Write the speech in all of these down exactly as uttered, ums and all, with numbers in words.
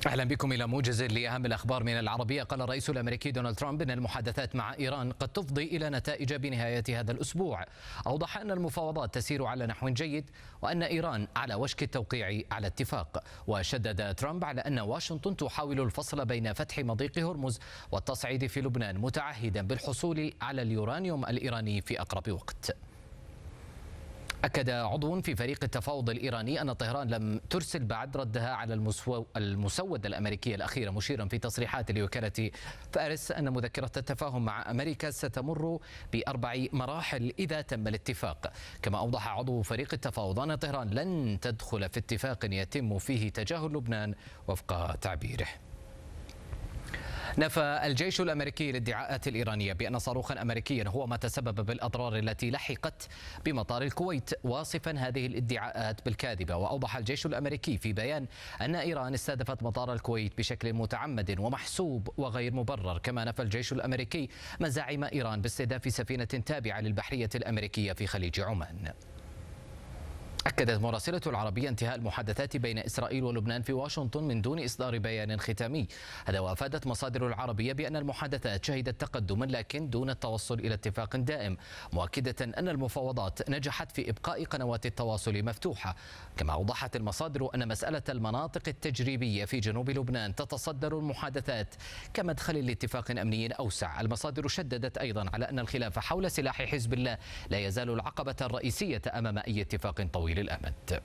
أهلا بكم إلى موجز لأهم الأخبار من العربية. قال الرئيس الأمريكي دونالد ترامب أن المحادثات مع إيران قد تفضي إلى نتائج بنهاية هذا الأسبوع. أوضح أن المفاوضات تسير على نحو جيد وأن إيران على وشك التوقيع على اتفاق. وشدد ترامب على أن واشنطن تحاول الفصل بين فتح مضيق هرمز والتصعيد في لبنان، متعهدا بالحصول على اليورانيوم الإيراني في أقرب وقت. أكد عضو في فريق التفاوض الإيراني أن طهران لم ترسل بعد ردها على المسودة الأمريكية الأخيرة، مشيرا في تصريحات لوكالة فارس أن مذكرة التفاهم مع أمريكا ستمر بأربع مراحل إذا تم الاتفاق. كما أوضح عضو فريق التفاوض أن طهران لن تدخل في اتفاق يتم فيه تجاهل لبنان وفق تعبيره. نفى الجيش الأمريكي الادعاءات الإيرانية بأن صاروخا أمريكيا هو ما تسبب بالأضرار التي لحقت بمطار الكويت، واصفا هذه الادعاءات بالكاذبة. وأوضح الجيش الأمريكي في بيان أن إيران استهدفت مطار الكويت بشكل متعمد ومحسوب وغير مبرر. كما نفى الجيش الأمريكي مزاعم إيران باستهداف سفينة تابعة للبحرية الأمريكية في خليج عمان. أكدت مراسلة العربية انتهاء المحادثات بين إسرائيل ولبنان في واشنطن من دون إصدار بيان ختامي. هذا وأفادت مصادر العربية بأن المحادثات شهدت تقدما لكن دون التوصل إلى اتفاق دائم، مؤكدة أن المفاوضات نجحت في إبقاء قنوات التواصل مفتوحة. كما أوضحت المصادر أن مسألة المناطق التجريبية في جنوب لبنان تتصدر المحادثات كمدخل لاتفاق أمني أوسع. المصادر شددت أيضا على أن الخلاف حول سلاح حزب الله لا يزال العقبة الرئيسية أمام أي اتفاق طويل الأمد.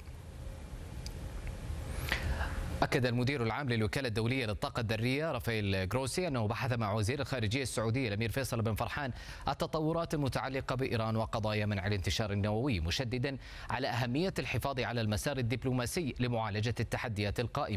أكد المدير العام للوكالة الدولية للطاقة الذرية رافائيل جروسي أنه بحث مع وزير الخارجية السعودي الأمير فيصل بن فرحان التطورات المتعلقة بإيران وقضايا منع الانتشار النووي، مشددا على أهمية الحفاظ على المسار الدبلوماسي لمعالجة التحديات القائمة.